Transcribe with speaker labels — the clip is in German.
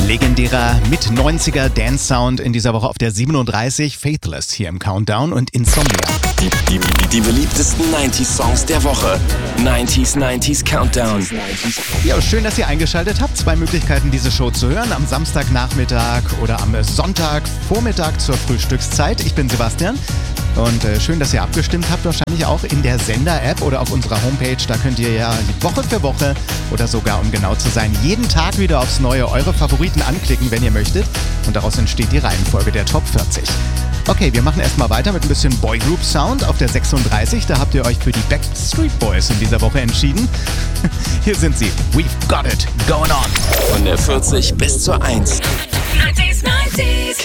Speaker 1: Legendärer Mit-90er Dance-Sound in dieser Woche auf der 37, Faithless hier im Countdown und Insomnia.
Speaker 2: Die beliebtesten 90s-Songs der Woche. 90s Countdown.
Speaker 1: Ja, schön, dass ihr eingeschaltet habt. Zwei Möglichkeiten, diese Show zu hören. Am Samstagnachmittag oder am Sonntagvormittag zur Frühstückszeit. Ich bin Sebastian. Und schön, dass ihr abgestimmt habt, wahrscheinlich auch in der Sender-App oder auf unserer Homepage. Da könnt ihr ja Woche für Woche oder sogar, um genau zu sein, jeden Tag wieder aufs Neue eure Favoriten anklicken, wenn ihr möchtet. Und daraus entsteht die Reihenfolge der Top 40. Okay, wir machen erstmal weiter mit ein bisschen Boygroup Sound auf der 36. Da habt ihr euch für die Backstreet Boys in dieser Woche entschieden. Hier sind sie. We've got it going on.
Speaker 2: Von der 40 bis zur 1.
Speaker 3: 90s